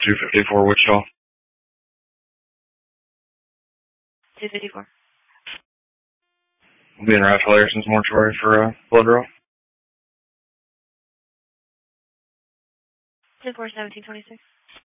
254 Wichita. 254. We'll be in Raphael Harrison's mortuary for blood draw. 10-4-17-26.